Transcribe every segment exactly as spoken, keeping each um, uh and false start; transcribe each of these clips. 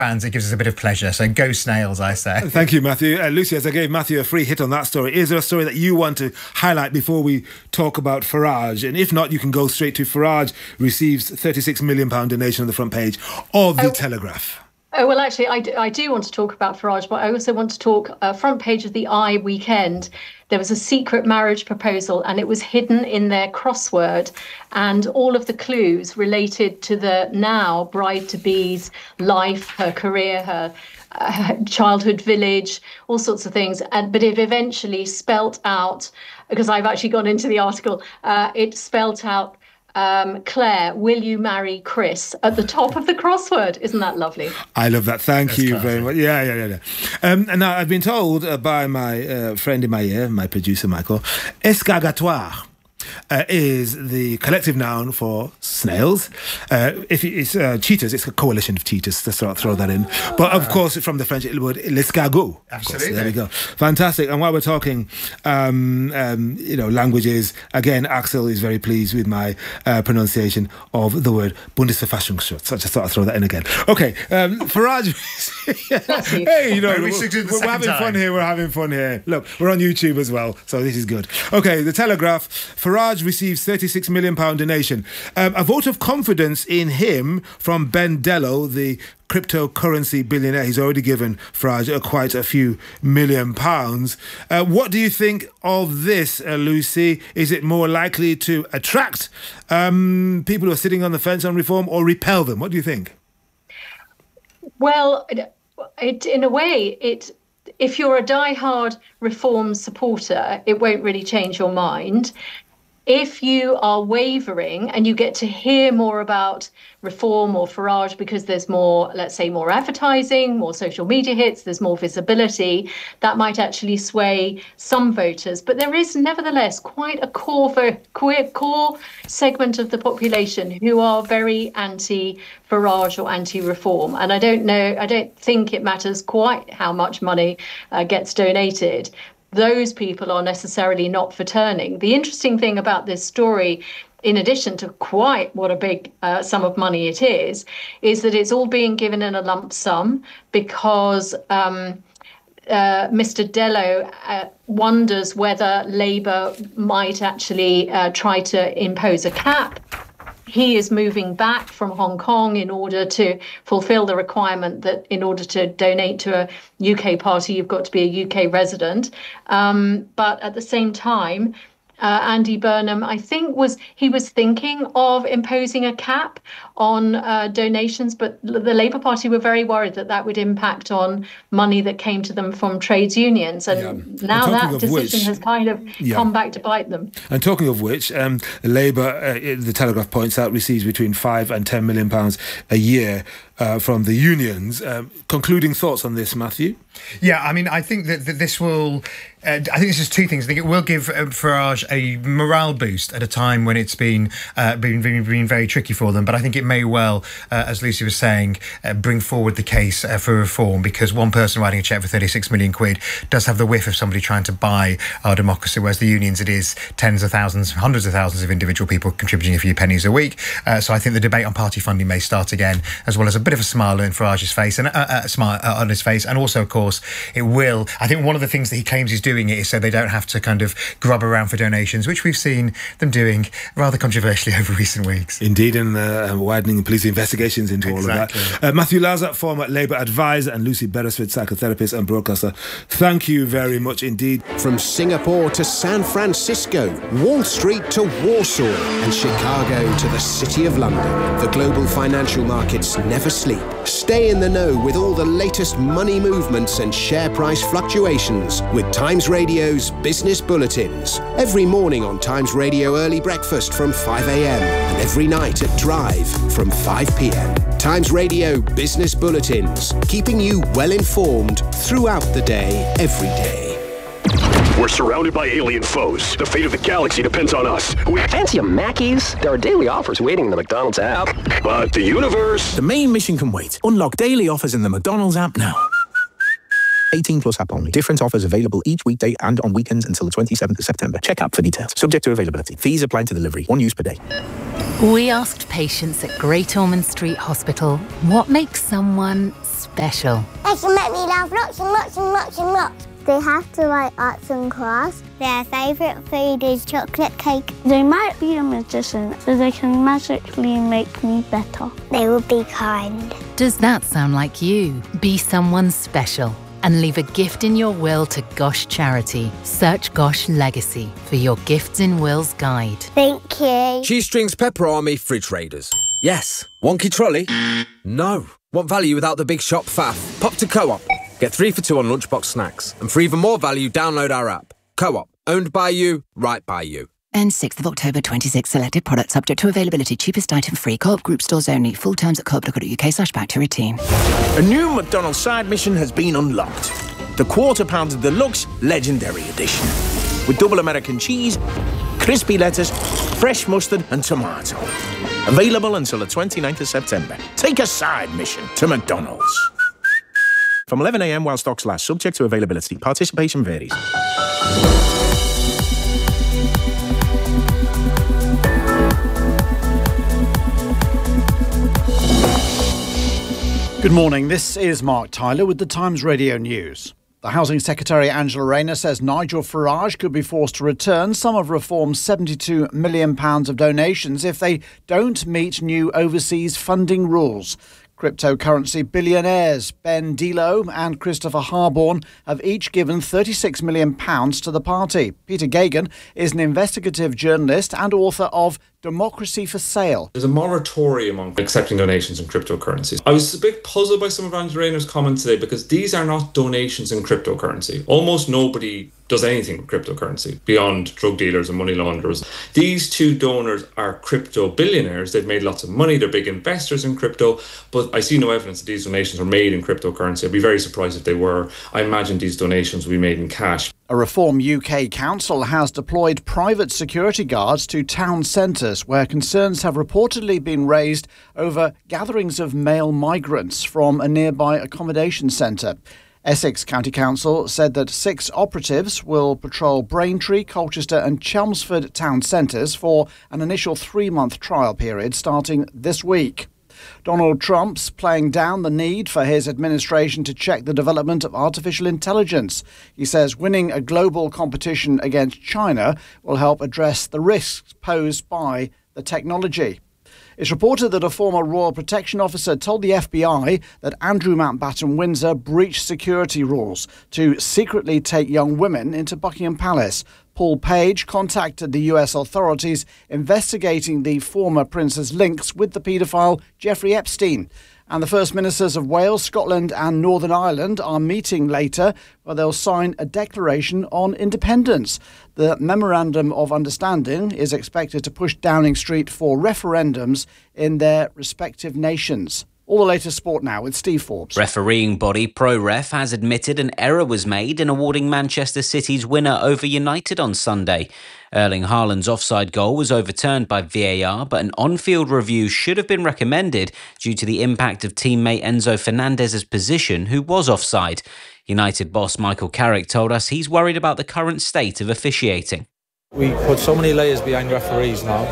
bands, it gives us a bit of pleasure. So go Snails, I say. Thank you, Matthew. Uh, Lucy, as I gave Matthew a free hit on that story, is there a story that you want to highlight before we talk about Farage? And if not, you can go straight to Farage receives thirty-six million pounds donation on the front page of The oh. Telegraph. Oh, well, actually, I do, I do want to talk about Farage, but I also want to talk uh, front page of the Eye weekend. There was a secret marriage proposal and it was hidden in their crossword. And all of the clues related to the now bride-to-be's life, her career, her, uh, her childhood village, all sorts of things. And But it eventually spelt out, because I've actually gone into the article, uh, it spelt out, Um, Claire, will you marry Chris at the top of the crossword? Isn't that lovely? I love that. Thank That's you classic. very much. Yeah, yeah, yeah. yeah. Um, and now I've been told uh, by my uh, friend in my ear, my producer Michael, escargatoire uh, is the collective noun for snails. Uh, if it's uh, cheetahs, it's a coalition of cheetahs. To sort of throw that in. But of course, from the French, it would l'escargot. Absolutely. There we go. Fantastic. And while we're talking, um, um, you know, languages, again, Axel is very pleased with my uh, pronunciation of the word Bundesverfassungsschutz. So I just thought I'd throw that in again. Okay, um, Farage. Hey, you know, we're, we're, we're having fun here. We're having fun here. Look, we're on YouTube as well, so this is good. Okay, The Telegraph. Farage receives thirty-six million pounds donation. Um, a vote of confidence in him from Ben Dello, the cryptocurrency billionaire. He's already given Farage uh, quite a few million pounds. Uh, what do you think of this, uh, Lucy? Is it more likely to attract um, people who are sitting on the fence on reform or repel them? What do you think? Well, it, in a way, it if you're a diehard reform supporter, it won't really change your mind. If you are wavering and you get to hear more about reform or Farage because there's more, let's say, more advertising, more social media hits, there's more visibility, that might actually sway some voters. But there is nevertheless quite a core, core, core segment of the population who are very anti-Farage or anti-reform. And I don't know, I don't think it matters quite how much money uh, gets donated. Those people are necessarily not for turning. The interesting thing about this story, in addition to quite what a big uh, sum of money it is, is that it's all being given in a lump sum because um, uh, Mister Dello uh, wonders whether Labour might actually uh, try to impose a cap. He is moving back from Hong Kong in order to fulfill the requirement that in order to donate to a U K party, you've got to be a U K resident. Um, but at the same time, uh, Andy Burnham, I think, was he was thinking of imposing a cap on uh, donations, but the Labour Party were very worried that that would impact on money that came to them from trades unions. And yeah. now and that decision which, has kind of yeah. come back to bite them. And talking of which, um, Labour, uh, the Telegraph points out, receives between five and ten million pounds a year uh, from the unions. Um, concluding thoughts on this, Matthew? Yeah, I mean, I think that, that this will... Uh, I think this is two things. I think it will give uh, Farage a morale boost at a time when it's been, uh, been, been, been very tricky for them. But I think it may well, uh, as Lucy was saying, uh, bring forward the case uh, for reform, because one person writing a cheque for thirty-six million quid does have the whiff of somebody trying to buy our democracy, whereas the unions, it is tens of thousands, hundreds of thousands of individual people contributing a few pennies a week. Uh, so I think the debate on party funding may start again, as well as a bit of a smile on Farage's face and uh, a smile uh, on his face. And also, of course, it will. I think one of the things that he claims he's doing it is so they don't have to kind of grub around for donations, which we've seen them doing rather controversially over recent weeks. Indeed, and uh, widening police investigations into exactly. all of that. Uh, Matthew Lazar, former Labour advisor, and Lucy Beresford, psychotherapist and broadcaster, thank you very much indeed. From Singapore to San Francisco, Wall Street to Warsaw, and Chicago to the City of London, the global financial markets never sleep. Stay in the know with all the latest money movements and share price fluctuations with Times Radio's Business Bulletins. Every morning on Times Radio Early Breakfast from five a m and every night at Drive from five p m. Times Radio Business Bulletins, keeping you well informed throughout the day, every day. We're surrounded by alien foes. The fate of the galaxy depends on us. We fancy a Mackey's? There are daily offers waiting in the McDonald's app. But the universe... The main mission can wait. Unlock daily offers in the McDonald's app now. eighteen plus app only. Different offers available each weekday and on weekends until the twenty-seventh of September. Check app for details. Subject to availability. Fees apply to delivery. One use per day. We asked patients at Great Ormond Street Hospital what makes someone special. They can make me laugh lots and lots and lots and lots. They have to like arts and crafts. Their favourite food is chocolate cake. They might be a magician, so they can magically make me better. They will be kind. Does that sound like you? Be someone special and leave a gift in your will to Gosh Charity. Search Gosh Legacy for your Gifts in Wills guide. Thank you. Cheese Strings Pepper Army Fridge Raiders. Yes. Wonky trolley? No. Want value without the big shop faff? Pop to Co-op. Get three for two on lunchbox snacks. And for even more value, download our app. Co-op. Owned by you, right by you. And sixth of October twenty-six. Selected products subject to availability. Cheapest item free. Co-op group stores only. Full terms at co op dot co dot uk slash back to routine. A new McDonald's side mission has been unlocked. The Quarter Pounder Deluxe Legendary Edition. With double American cheese, crispy lettuce, fresh mustard and tomato. Available until the twenty-ninth of September. Take a side mission to McDonald's. From eleven a m while stocks last. Subject to availability. Participation varies. Good morning, this is Mark Tyler with the Times Radio News. The Housing Secretary Angela Rayner says Nigel Farage could be forced to return some of Reform's seventy-two million pounds of donations if they don't meet new overseas funding rules. Cryptocurrency billionaires Ben Delo and Christopher Harborne have each given thirty-six million pounds to the party. Peter Gagan is an investigative journalist and author of Democracy for Sale. There's a moratorium on accepting donations in cryptocurrencies. I was a bit puzzled by some of Angela Rayner's comments today because these are not donations in cryptocurrency. Almost nobody does anything with cryptocurrency beyond drug dealers and money launderers. These two donors are crypto billionaires. They've made lots of money. They're big investors in crypto, but I see no evidence that these donations are made in cryptocurrency. I'd be very surprised if they were. I imagine these donations will be made in cash. A Reform U K council has deployed private security guards to town centres where concerns have reportedly been raised over gatherings of male migrants from a nearby accommodation centre. Essex County Council said that six operatives will patrol Braintree, Colchester and Chelmsford town centres for an initial three-month trial period starting this week. Donald Trump's playing down the need for his administration to check the development of artificial intelligence. He says winning a global competition against China will help address the risks posed by the technology. It's reported that a former Royal Protection Officer told the F B I that Andrew Mountbatten Windsor breached security rules to secretly take young women into Buckingham Palace. Paul Page contacted the U S authorities investigating the former prince's links with the paedophile Jeffrey Epstein. And the First Ministers of Wales, Scotland and Northern Ireland are meeting later where they'll sign a declaration on independence. The Memorandum of Understanding is expected to push Downing Street for referendums in their respective nations. All the latest sport now with Steve Forbes. Refereeing body ProRef has admitted an error was made in awarding Manchester City's winner over United on Sunday. Erling Haaland's offside goal was overturned by V A R, but an on-field review should have been recommended due to the impact of teammate Enzo Fernandez's position, who was offside. United boss Michael Carrick told us he's worried about the current state of officiating. We put so many layers behind referees now,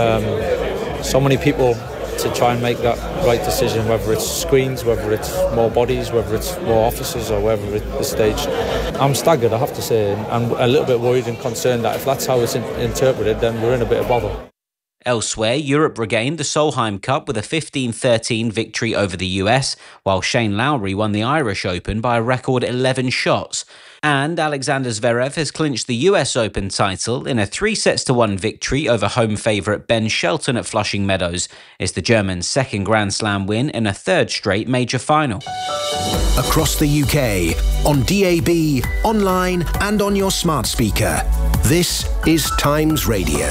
um, so many people to try and make that right decision, whether it's screens, whether it's more bodies, whether it's more officers or whether it's the stage. I'm staggered, I have to say, and I'm a little bit worried and concerned that if that's how it's in- interpreted, then we're in a bit of bother. Elsewhere, Europe regained the Solheim Cup with a fifteen thirteen victory over the U S, while Shane Lowry won the Irish Open by a record eleven shots. And Alexander Zverev has clinched the U S Open title in a three sets to one victory over home favourite Ben Shelton at Flushing Meadows. It's the German's second Grand Slam win in a third straight major final. Across the U K, on D A B, online and on your smart speaker. This is Times Radio.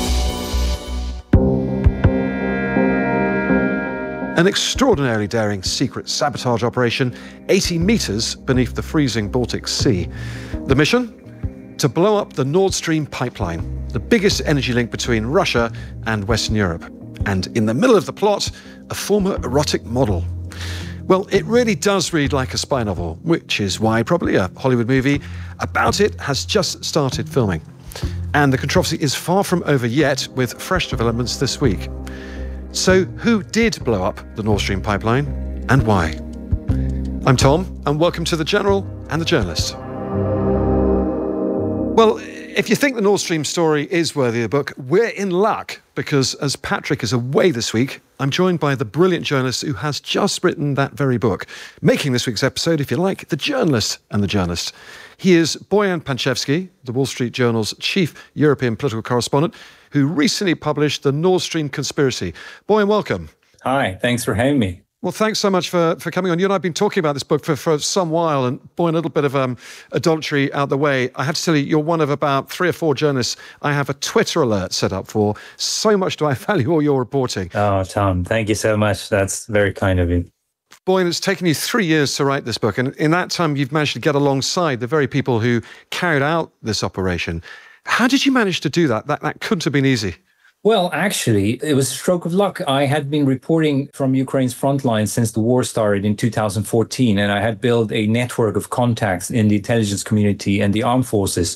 An extraordinarily daring secret sabotage operation eighty metres beneath the freezing Baltic Sea. The mission? To blow up the Nord Stream pipeline, the biggest energy link between Russia and Western Europe. And in the middle of the plot, a former erotic model. Well, it really does read like a spy novel, which is why probably a Hollywood movie about it has just started filming. And the controversy is far from over yet, with fresh developments this week. So who did blow up the Nord Stream pipeline and why? I'm Tom, and welcome to The General and The Journalist. Well, if you think the Nord Stream story is worthy of a book, we're in luck, because as Patrick is away this week, I'm joined by the brilliant journalist who has just written that very book, making this week's episode, if you like, The Journalist and The Journalist. He is Bojan Pančevski, the Wall Street Journal's chief European political correspondent, who recently published The Nord Stream Conspiracy. Bojan, welcome. Hi, thanks for having me. Well, thanks so much for, for coming on. You and I have been talking about this book for, for some while, and boy, a little bit of um, adultery out the way. I have to tell you, you're one of about three or four journalists I have a Twitter alert set up for. So much do I value all your reporting. Oh, Tom, thank you so much. That's very kind of you. Boy, it's taken you three years to write this book, and in that time, you've managed to get alongside the very people who carried out this operation. How did you manage to do that? That, that couldn't have been easy. Well, actually, it was a stroke of luck. I had been reporting from Ukraine's front line since the war started in two thousand fourteen, and I had built a network of contacts in the intelligence community and the armed forces.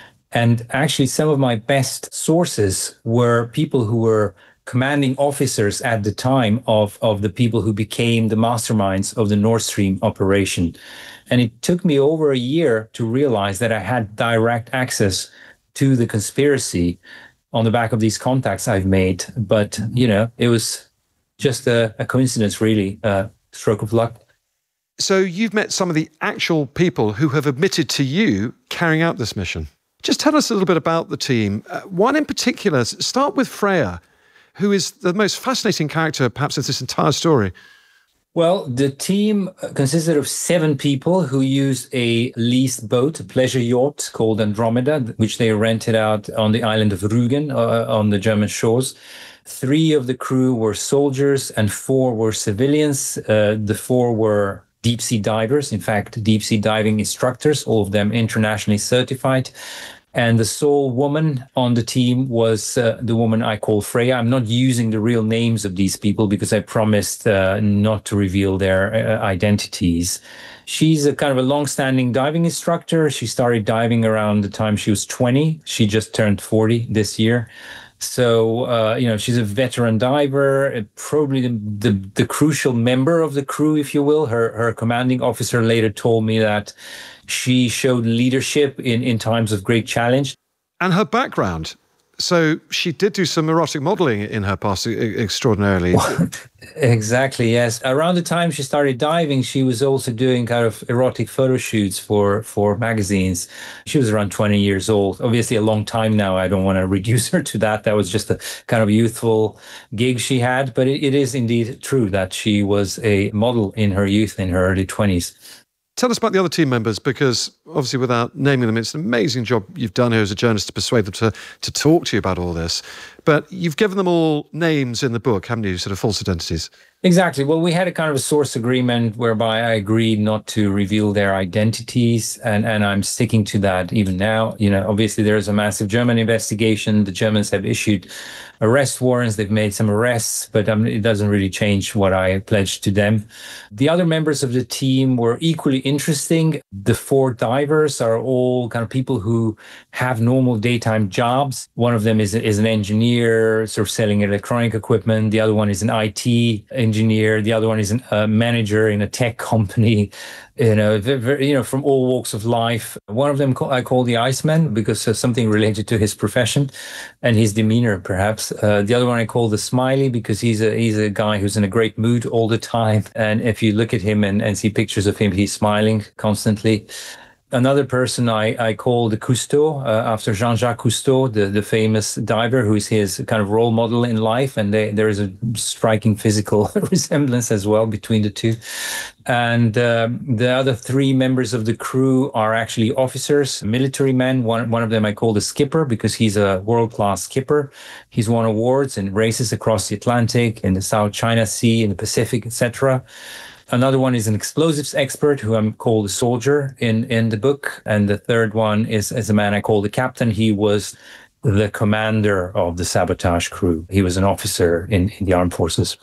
And actually, some of my best sources were people who were commanding officers at the time of, of the people who became the masterminds of the Nord Stream operation. And it took me over a year to realize that I had direct access to the conspiracy on the back of these contacts I've made. But, you know, it was just a, a coincidence, really, a stroke of luck. So you've met some of the actual people who have admitted to you carrying out this mission. Just tell us a little bit about the team. Uh, one in particular, start with Freya, who is the most fascinating character, perhaps, of this entire story. Well, the team consisted of seven people who used a leased boat, a pleasure yacht called Andromeda, which they rented out on the island of Rügen uh, on the German shores. Three of the crew were soldiers and four were civilians. Uh, the four were deep sea divers, in fact, deep sea diving instructors, all of them internationally certified. And the sole woman on the team was uh, the woman I call Freya. I'm not using the real names of these people because I promised uh, not to reveal their uh, identities. She's a kind of a long-standing diving instructor. She started diving around the time she was twenty. She just turned forty this year. So, uh, you know, she's a veteran diver, probably the, the, the crucial member of the crew, if you will. Her, her commanding officer later told me that she showed leadership in, in times of great challenge. And her background. So she did do some erotic modeling in her past extraordinarily. Exactly, yes. Around the time she started diving, she was also doing kind of erotic photo shoots for, for magazines. She was around twenty years old. Obviously a long time now. I don't want to reduce her to that. That was just a kind of youthful gig she had. But it, it is indeed true that she was a model in her youth, in her early twenties. Tell us about the other team members, because obviously without naming them, it's an amazing job you've done here as a journalist to persuade them to, to talk to you about all this. But you've given them all names in the book, haven't you, sort of false identities? Exactly. Well, we had a kind of a source agreement whereby I agreed not to reveal their identities, and, and I'm sticking to that even now. You know, obviously there is a massive German investigation. The Germans have issued arrest warrants. They've made some arrests, but um, it doesn't really change what I pledged to them. The other members of the team were equally interesting. The four divers are all kind of people who have normal daytime jobs. One of them is, is an engineer, sort of selling electronic equipment. The other one is an I T engineer. The other one is a manager in a tech company. You know, very, you know, from all walks of life. One of them I call the Iceman because of something related to his profession and his demeanor, perhaps. Uh, the other one I call the Smiley because he's a he's a guy who's in a great mood all the time. And if you look at him and, and see pictures of him, he's smiling constantly. Another person I, I call the Cousteau, uh, after Jean-Jacques Cousteau, the, the famous diver, who is his kind of role model in life. And they, there is a striking physical resemblance as well between the two. And uh, the other three members of the crew are actually officers, military men. One, one of them I call the skipper because he's a world-class skipper. He's won awards in races across the Atlantic, in the South China Sea, in the Pacific, et cetera. Another one is an explosives expert who I'm called a soldier in, in the book. And the third one is, is a man I call the captain. He was the commander of the sabotage crew. He was an officer in, in the armed forces.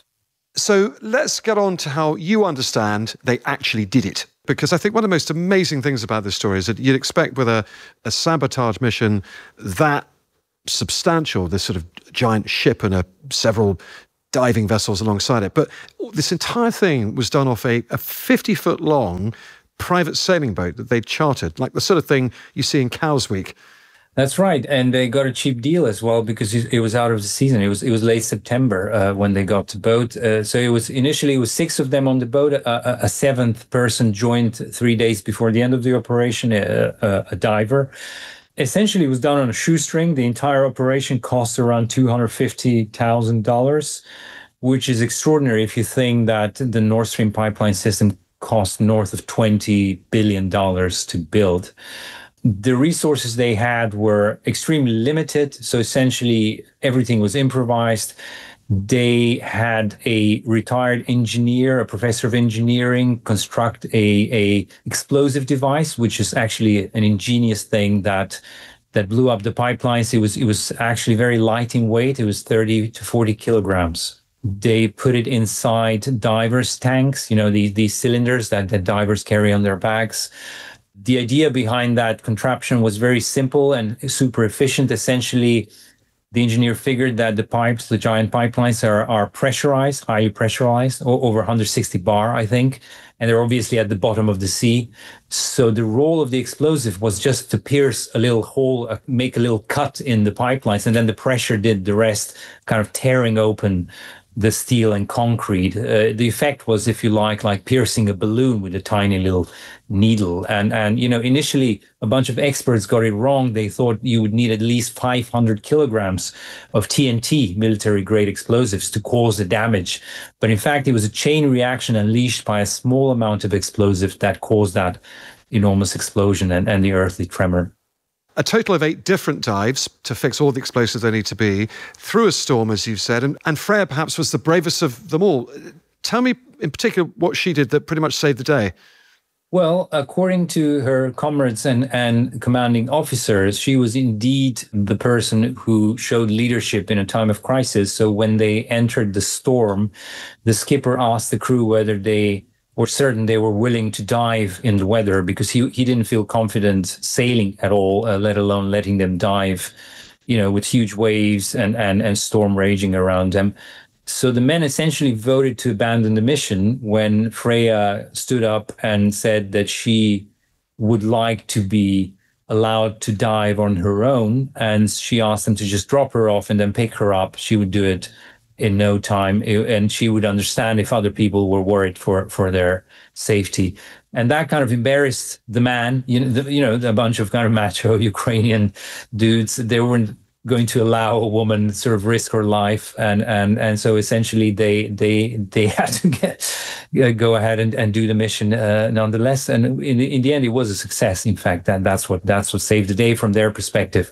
So let's get on to how you understand they actually did it. Because I think one of the most amazing things about this story is that you'd expect with a, a sabotage mission that substantial, this sort of giant ship and a several diving vessels alongside it. But this entire thing was done off a fifty-foot long private sailing boat that they'd chartered, like the sort of thing you see in Cows Week. That's right, and they got a cheap deal as well because it was out of the season. It was it was late September uh, when they got the boat. Uh, so it was initially it was six of them on the boat. A, a seventh person joined three days before the end of the operation, a, a, a diver. Essentially, it was done on a shoestring. The entire operation cost around two hundred fifty thousand dollars, which is extraordinary if you think that the Nord Stream pipeline system cost north of twenty billion dollars to build. The resources they had were extremely limited. So essentially, everything was improvised. They had a retired engineer, a professor of engineering, construct a, a explosive device, which is actually an ingenious thing that that blew up the pipelines. It was it was actually very light in weight. It was thirty to forty kilograms. They put it inside divers' tanks, you know, these these cylinders that, that divers carry on their backs. The idea behind that contraption was very simple and super efficient. Essentially, the engineer figured that the pipes, the giant pipelines, are, are pressurized, highly pressurized, over one hundred sixty bar, I think, and they're obviously at the bottom of the sea. So the role of the explosive was just to pierce a little hole, uh, make a little cut in the pipelines, and then the pressure did the rest, kind of tearing open the steel and concrete. Uh, the effect was, if you like, like piercing a balloon with a tiny little needle. And, and, you know, initially a bunch of experts got it wrong. They thought you would need at least five hundred kilograms of T N T, military grade explosives, to cause the damage. But in fact, it was a chain reaction unleashed by a small amount of explosive that caused that enormous explosion and, and the earthly tremor. A total of eight different dives to fix all the explosives they need to be through a storm, as you've said. And, and Freya perhaps was the bravest of them all. Tell me in particular what she did that pretty much saved the day. Well, according to her comrades and, and commanding officers, she was indeed the person who showed leadership in a time of crisis. So when they entered the storm, the skipper asked the crew whether they were certain they were willing to dive in the weather, because he he didn't feel confident sailing at all, uh, let alone letting them dive, you know, with huge waves and, and, and storm raging around them. So the men essentially voted to abandon the mission when Freya stood up and said that she would like to be allowed to dive on her own. And she asked them to just drop her off and then pick her up. She would do it in no time, and she would understand if other people were worried for, for their safety. And that kind of embarrassed the man, you know, the, you know, a bunch of kind of macho Ukrainian dudes. They weren't going to allow a woman sort of risk her life, and and and so essentially they they they had to get go ahead and, and do the mission uh, nonetheless. And in in the end, it was a success. In fact, and that's what that's what saved the day from their perspective.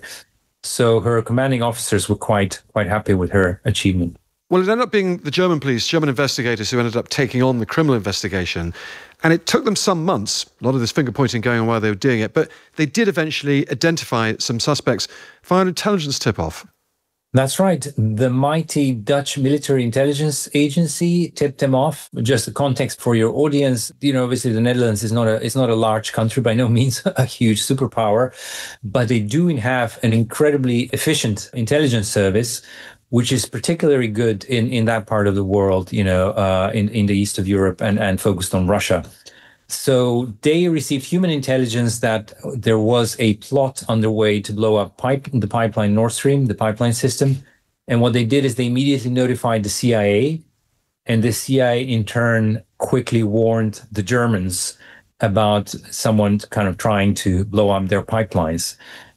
So her commanding officers were quite quite happy with her achievement. Well, it ended up being the German police, German investigators, who ended up taking on the criminal investigation. And it took them some months, a lot of this finger-pointing going on while they were doing it, but they did eventually identify some suspects via an intelligence tip-off. That's right. The mighty Dutch military intelligence agency tipped them off. Just the context for your audience, you know, obviously the Netherlands is not a it's not a large country, by no means a huge superpower, but they do have an incredibly efficient intelligence service, which is particularly good in, in that part of the world, you know, uh, in, in the east of Europe and, and focused on Russia. So they received human intelligence that there was a plot underway to blow up pipe, the pipeline Nord Stream, the pipeline system. And what they did is they immediately notified the C I A, and the C I A in turn quickly warned the Germans about someone kind of trying to blow up their pipelines.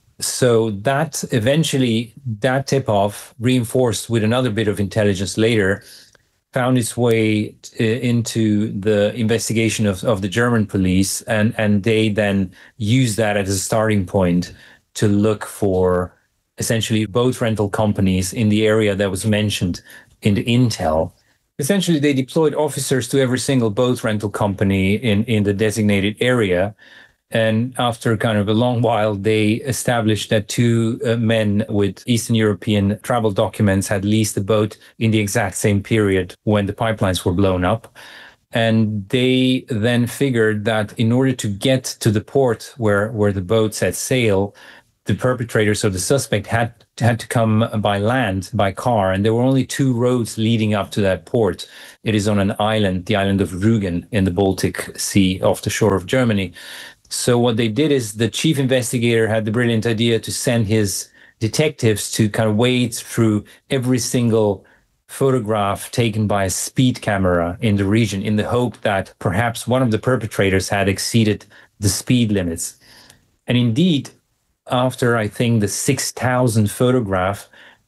So that eventually, that tip-off, reinforced with another bit of intelligence later, found its way t- into the investigation of, of the German police, and, and they then used that as a starting point to look for essentially boat rental companies in the area that was mentioned in the intel. Essentially, they deployed officers to every single boat rental company in, in the designated area. And after kind of a long while, they established that two uh, men with Eastern European travel documents had leased a boat in the exact same period when the pipelines were blown up. And they then figured that in order to get to the port where, where the boats had sailed, the perpetrator, so the suspect, had had to come by land, by car, and there were only two roads leading up to that port. It is on an island, the island of Rügen in the Baltic Sea, off the shore of Germany. So what they did is the chief investigator had the brilliant idea to send his detectives to kind of wade through every single photograph taken by a speed camera in the region in the hope that perhaps one of the perpetrators had exceeded the speed limits. And indeed, after I think the six thousand photograph,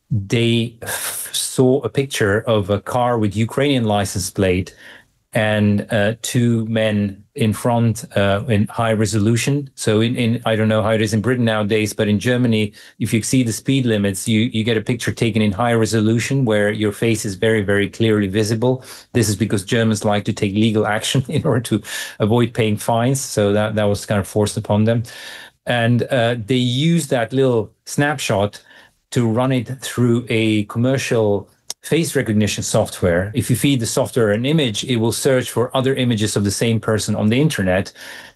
they f- saw a picture of a car with Ukrainian license plate and uh, two men in front uh, in high resolution. So in, in, I don't know how it is in Britain nowadays, but in Germany, if you exceed the speed limits, you, you get a picture taken in high resolution where your face is very, very clearly visible. This is because Germans like to take legal action in order to avoid paying fines. So that, that was kind of forced upon them. And uh, they used that little snapshot to run it through a commercial face recognition software. If you feed the software an image, it will search for other images of the same person on the internet.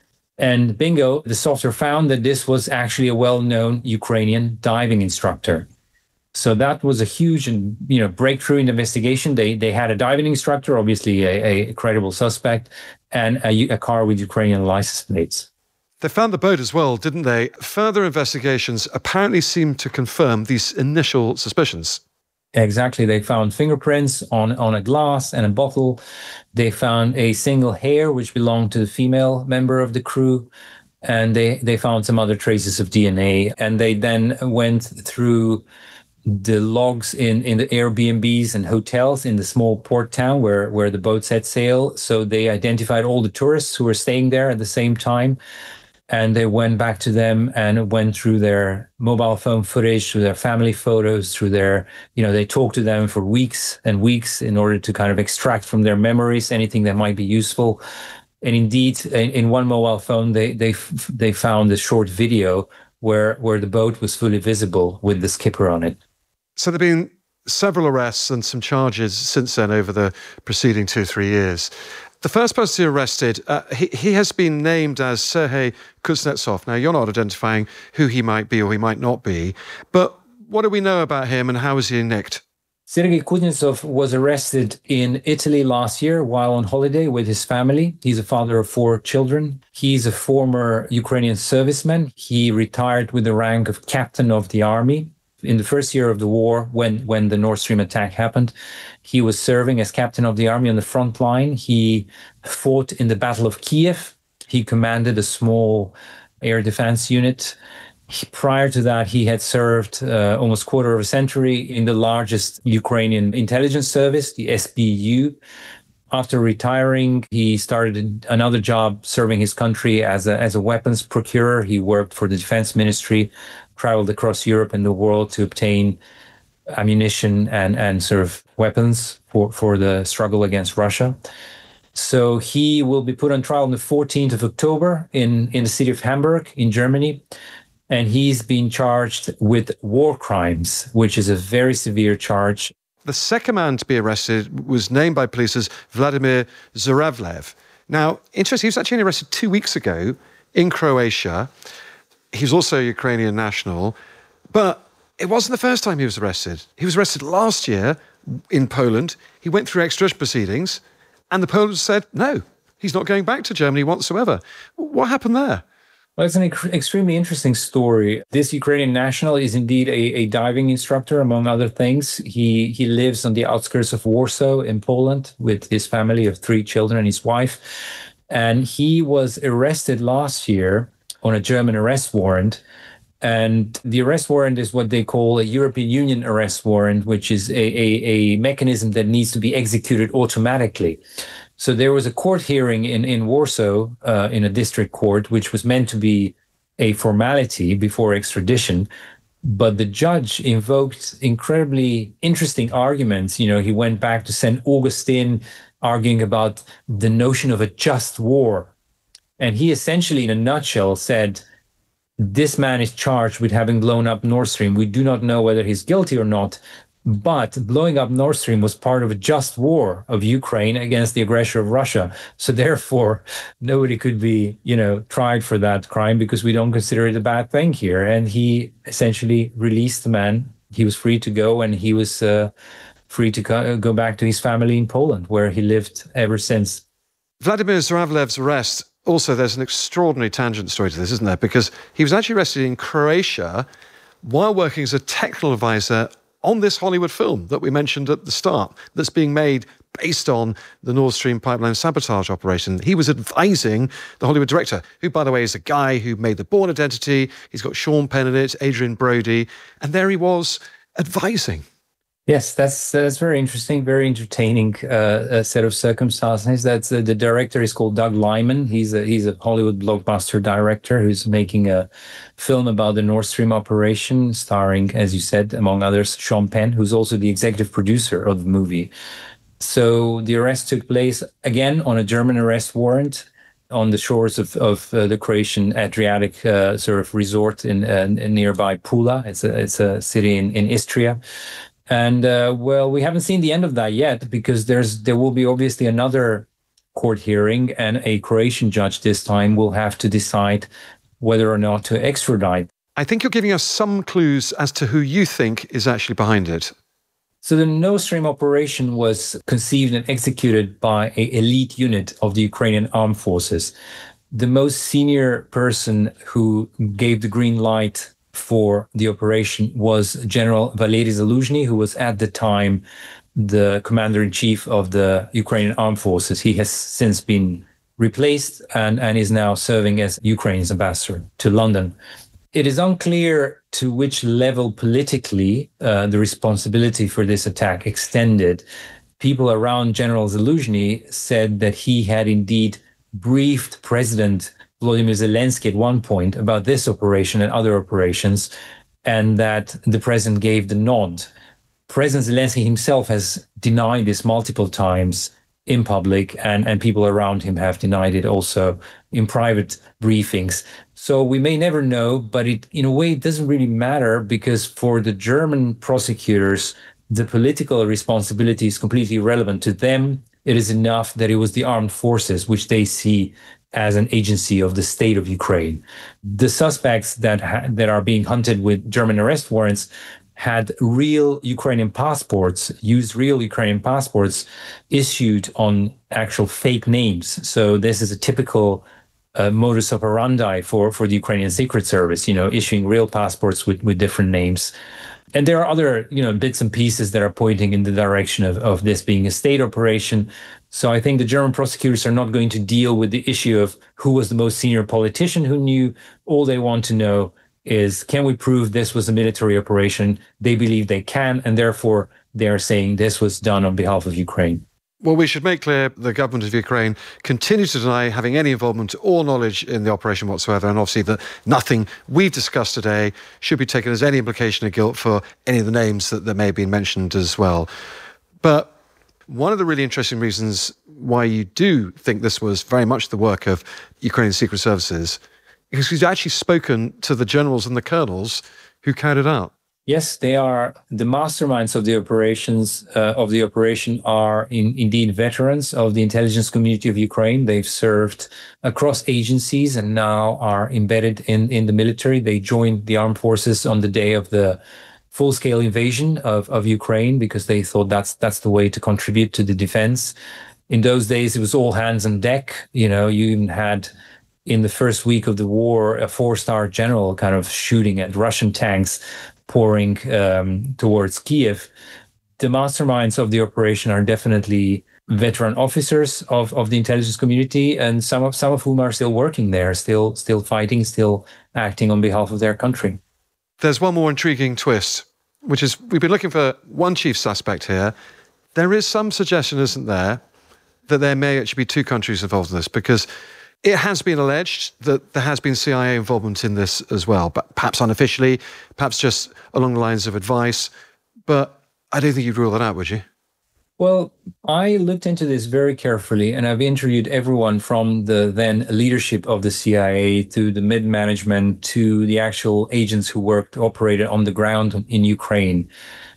And bingo, the software found that this was actually a well-known Ukrainian diving instructor. So that was a huge and you know breakthrough in the investigation. They they had a diving instructor, obviously a, a credible suspect, and a, a car with Ukrainian license plates. They found the boat as well, didn't they? Further investigations apparently seem to confirm these initial suspicions. Exactly. They found fingerprints on, on a glass and a bottle. They found a single hair, which belonged to the female member of the crew. And they, they found some other traces of D N A. And they then went through the logs in, in the Airbnbs and hotels in the small port town where, where the boat set sail. So they identified all the tourists who were staying there at the same time. And they went back to them and went through their mobile phone footage, through their family photos, through their, you know, they talked to them for weeks and weeks in order to kind of extract from their memories anything that might be useful. And indeed, in, in one mobile phone, they they they found a short video where where the boat was fully visible with the skipper on it. So there have been several arrests and some charges since then over the preceding two, three years. The first person arrested, uh, he, he has been named as Sergei Kuznetsov. Now, you're not identifying who he might be or he might not be, but what do we know about him and how was he nicked? Sergei Kuznetsov was arrested in Italy last year while on holiday with his family. He's a father of four children. He's a former Ukrainian serviceman. He retired with the rank of captain of the army. In the first year of the war, when, when the Nord Stream attack happened, he was serving as captain of the army on the front line. He fought in the Battle of Kiev. He commanded a small air defense unit. He, prior to that, he had served uh, almost a quarter of a century in the largest Ukrainian intelligence service, the S B U. After retiring, he started another job serving his country as a, as a weapons procurer. He worked for the defense ministry, traveled across Europe and the world to obtain ammunition and, and sort of weapons for, for the struggle against Russia. So he will be put on trial on the fourteenth of October in, in the city of Hamburg in Germany. And he's been charged with war crimes, which is a very severe charge. The second man to be arrested was named by police as Vladimir Zuravlev. Now, interesting, he was actually arrested two weeks ago in Croatia. He's also a Ukrainian national, but it wasn't the first time he was arrested. He was arrested last year in Poland. He went through extradition proceedings, and the Poland said, no, he's not going back to Germany whatsoever. What happened there? Well, it's an ec- extremely interesting story. This Ukrainian national is indeed a, a diving instructor, among other things. He he lives on the outskirts of Warsaw in Poland with his family of three children and his wife. And he was arrested last year on a German arrest warrant. And the arrest warrant is what they call a European Union arrest warrant, which is a, a, a mechanism that needs to be executed automatically. So there was a court hearing in, in Warsaw, uh, in a district court, which was meant to be a formality before extradition. But the judge invoked incredibly interesting arguments. You know, he went back to Saint Augustine, arguing about the notion of a just war. And he essentially, in a nutshell, said, this man is charged with having blown up Nord Stream. We do not know whether he's guilty or not, But blowing up Nord Stream was part of a just war of Ukraine against the aggression of Russia. So therefore, nobody could be, you know, tried for that crime because we don't consider it a bad thing here. And he essentially released the man. He was free to go, and he was uh, free to go, go back to his family in Poland, where he lived ever since. Vladimir Zhuravlev's arrest, also there's an extraordinary tangent story to this, isn't there? Because he was actually arrested in Croatia while working as a technical advisor on this Hollywood film that we mentioned at the start, that's being made based on the Nord Stream pipeline sabotage operation. He was advising the Hollywood director, who, by the way, is a guy who made The Bourne Identity. He's got Sean Penn in it, Adrian Brody, and there he was advising. Yes, that's that's very interesting, very entertaining uh, set of circumstances. That's uh, the director is called Doug Liman. He's a he's a Hollywood blockbuster director who's making a film about the Nord Stream operation, starring, as you said, among others, Sean Penn, who's also the executive producer of the movie. So the arrest took place again on a German arrest warrant on the shores of of uh, the Croatian Adriatic uh, sort of resort in, uh, in nearby Pula. It's a it's a city in in Istria. And, uh, well, we haven't seen the end of that yet, because there's there will be obviously another court hearing, and a Croatian judge this time will have to decide whether or not to extradite. I think you're giving us some clues as to who you think is actually behind it. So the Nord Stream operation was conceived and executed by an elite unit of the Ukrainian armed forces. The most senior person who gave the green light for the operation was General Valery Zaluzhny, who was at the time the commander-in-chief of the Ukrainian armed forces. He has since been replaced and, and is now serving as Ukraine's ambassador to London. It is unclear to which level politically uh, the responsibility for this attack extended. People around General Zaluzhny said that he had indeed briefed President Volodymyr Zelensky at one point about this operation and other operations, and that the president gave the nod. President Zelensky himself has denied this multiple times in public, and, and people around him have denied it also in private briefings. So we may never know, but it, in a way, it doesn't really matter, because for the German prosecutors, the political responsibility is completely irrelevant to them. It is enough that it was the armed forces, which they see as an agency of the state of Ukraine. The suspects that ha- that are being hunted with German arrest warrants had real Ukrainian passports, used real Ukrainian passports issued on actual fake names. So this is a typical uh, modus operandi for, for the Ukrainian Secret Service, you know, issuing real passports with, with different names. And there are other, you know, bits and pieces that are pointing in the direction of, of this being a state operation. So I think the German prosecutors are not going to deal with the issue of who was the most senior politician who knew. All they want to know is, can we prove this was a military operation? They believe they can, and therefore they are saying this was done on behalf of Ukraine. Well, we should make clear the government of Ukraine continues to deny having any involvement or knowledge in the operation whatsoever, and obviously that nothing we've discussed today should be taken as any implication of guilt for any of the names that, that may have been mentioned as well. But one of the really interesting reasons why you do think this was very much the work of Ukrainian secret services is because you've actually spoken to the generals and the colonels who carried it out. Yes, they are the masterminds of the operations. Uh, of the operation are in, indeed veterans of the intelligence community of Ukraine. They've served across agencies and now are embedded in, in the military. They joined the armed forces on the day of the full-scale invasion of, of Ukraine because they thought that's that's the way to contribute to the defense. In those days, it was all hands on deck. You know, you even had in the first week of the war a four-star general kind of shooting at Russian tanks pouring um, towards Kiev. The masterminds of the operation are definitely veteran officers of, of the intelligence community, and some of some of whom are still working there, still still fighting, still acting on behalf of their country. There's one more intriguing twist, which is we've been looking for one chief suspect here. There is some suggestion, isn't there, that there may actually be two countries involved in this, because it has been alleged that there has been C I A involvement in this as well, but perhaps unofficially, perhaps just along the lines of advice. But I don't think you'd rule that out, would you? Well, I looked into this very carefully, and I've interviewed everyone from the then leadership of the C I A to the mid-management to the actual agents who worked, operated on the ground in Ukraine.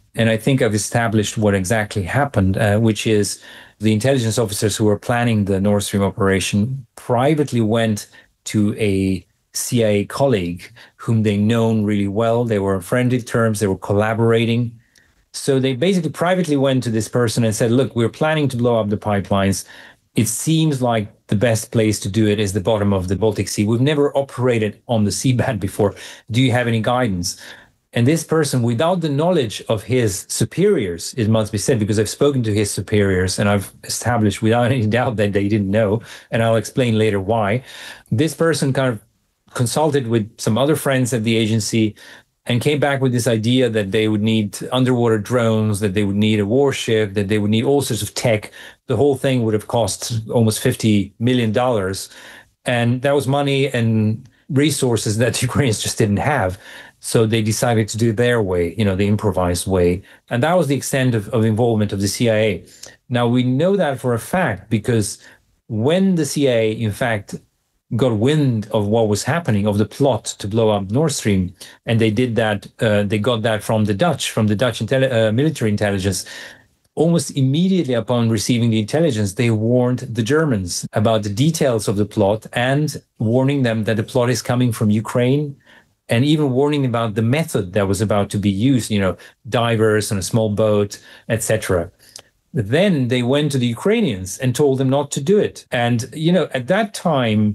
And I think I've established what exactly happened, uh, which is the intelligence officers who were planning the Nord Stream operation privately went to a C I A colleague whom they known really well. They were on friendly terms. They were collaborating. So they basically privately went to this person and said, look, we're planning to blow up the pipelines. It seems like the best place to do it is the bottom of the Baltic Sea. We've never operated on the seabed before. Do you have any guidance? And this person, without the knowledge of his superiors, it must be said, because I've spoken to his superiors and I've established without any doubt that they didn't know, and I'll explain later why. This person kind of consulted with some other friends at the agency and came back with this idea that they would need underwater drones, that they would need a warship, that they would need all sorts of tech. The whole thing would have cost almost fifty million dollars. And that was money and resources that Ukrainians just didn't have. So they decided to do it their way, you know, the improvised way. And that was the extent of, of involvement of the C I A. Now, we know that for a fact because when the C I A, in fact, got wind of what was happening, of the plot to blow up Nord Stream, and they did that, uh, they got that from the Dutch, from the Dutch intelli- uh, military intelligence. Almost immediately upon receiving the intelligence, they warned the Germans about the details of the plot and warning them that the plot is coming from Ukraine, and even warning about the method that was about to be used, you know, divers on a small boat, et cetera. Then they went to the Ukrainians and told them not to do it. And, you know, at that time,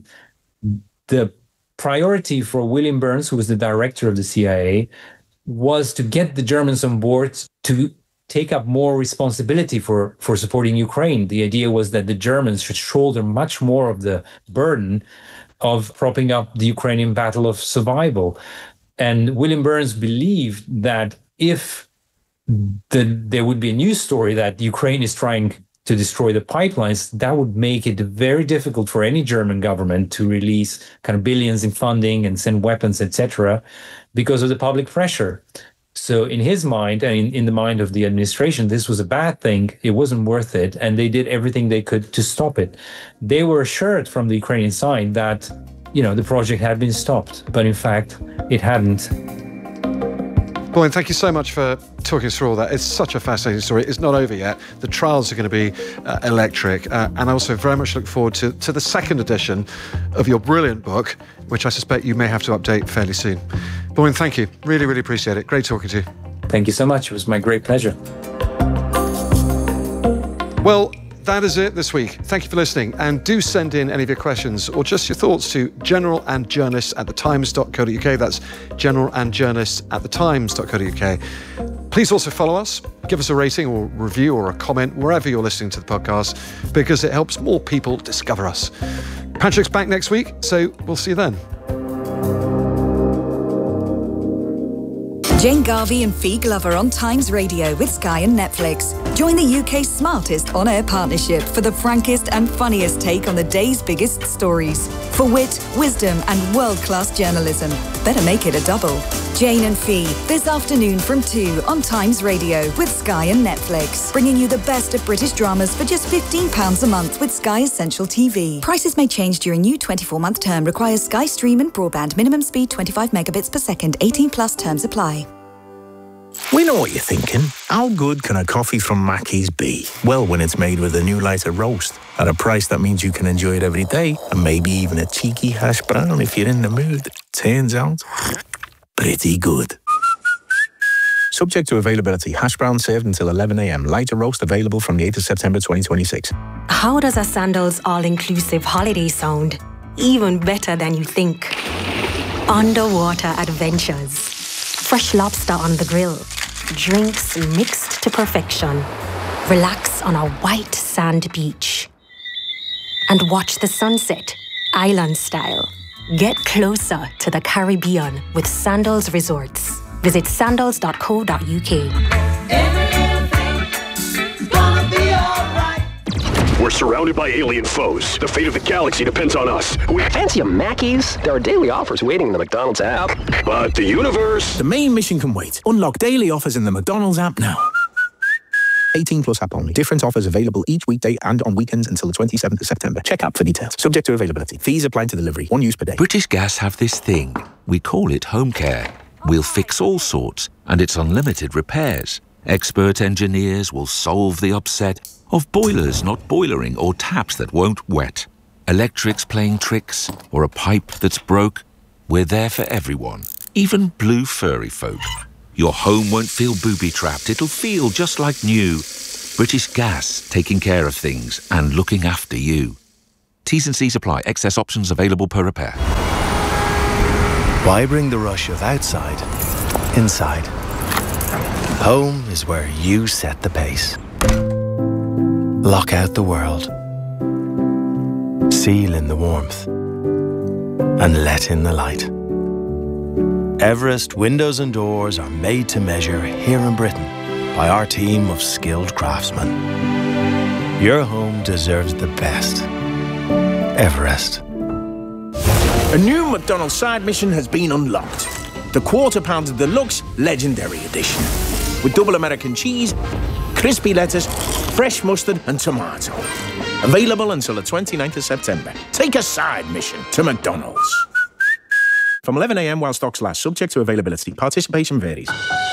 the priority for William Burns, who was the director of the C I A, was to get the Germans on board to take up more responsibility for, for supporting Ukraine. The idea was that the Germans should shoulder much more of the burden of propping up the Ukrainian battle of survival. And William Burns believed that if the, there would be a news story that Ukraine is trying to destroy the pipelines, that would make it very difficult for any German government to release kind of billions in funding and send weapons, et cetera, because of the public pressure. So in his mind, and in, in the mind of the administration, this was a bad thing. It wasn't worth it. And they did everything they could to stop it. They were assured from the Ukrainian side that, you know, the project had been stopped. But in fact, it hadn't. Boyne, thank you so much for talking us through all that. It's such a fascinating story. It's not over yet. The trials are going to be uh, electric. Uh, and I also very much look forward to, to the second edition of your brilliant book, which I suspect you may have to update fairly soon. Boyne, thank you. Really, really appreciate it. Great talking to you. Thank you so much. It was my great pleasure. Well, that is it this week. Thank you for listening. And do send in any of your questions or just your thoughts to general and journalists at the times dot co dot uk. That's general and journalists at the times dot co dot uk. Please also follow us, give us a rating or review or a comment wherever you're listening to the podcast, because it helps more people discover us. Patrick's back next week, so we'll see you then. Jane Garvey and Fee Glover on Times Radio with Sky and Netflix. Join the U K's smartest on-air partnership for the frankest and funniest take on the day's biggest stories. For wit, wisdom and world-class journalism. Better make it a double. Jane and Fee, this afternoon from two on Times Radio with Sky and Netflix. Bringing you the best of British dramas for just fifteen pounds a month with Sky Essential T V. Prices may change during new twenty-four month term. Requires Sky Stream and broadband. Minimum speed twenty-five megabits per second. eighteen plus terms apply. We know what you're thinking. How good can a coffee from Mackey's be? Well, when it's made with a new lighter roast at a price that means you can enjoy it every day, and maybe even a cheeky hash brown if you're in the mood. Turns out, pretty good. Subject to availability. Hash brown served until eleven a m. Lighter roast available from the eighth of September twenty twenty-six. How does a Sandals all-inclusive holiday sound? Even better than you think. Underwater adventures. Fresh lobster on the grill. Drinks mixed to perfection. Relax on a white sand beach. And watch the sunset, island style. Get closer to the Caribbean with Sandals Resorts. Visit sandals dot co dot uk. We're surrounded by alien foes. The fate of the galaxy depends on us. We fancy a Mackey's? There are daily offers waiting in the McDonald's app. But the universe... The main mission can wait. Unlock daily offers in the McDonald's app now. eighteen plus app only. Different offers available each weekday and on weekends until the twenty-seventh of September. Check app for details. Subject to availability. Fees apply to delivery. One use per day. British Gas have this thing. We call it home care. We'll fix all sorts, and it's unlimited repairs. Expert engineers will solve the upset of boilers not boilering or taps that won't wet. Electrics playing tricks or a pipe that's broke. We're there for everyone, even blue furry folk. Your home won't feel booby-trapped. It'll feel just like new. British Gas, taking care of things and looking after you. T's and C's apply. Excess options available per repair. Why bring the rush of outside inside? Home is where you set the pace. Lock out the world. Seal in the warmth. And let in the light. Everest windows and doors are made to measure here in Britain by our team of skilled craftsmen. Your home deserves the best. Everest. A new McDonald's side mission has been unlocked. The Quarter Pounder Deluxe Legendary Edition. With double American cheese, crispy lettuce, fresh mustard and tomato. Available until the twenty-ninth of September. Take a side mission to McDonald's. From eleven a m while stocks last, subject to availability. Participation varies.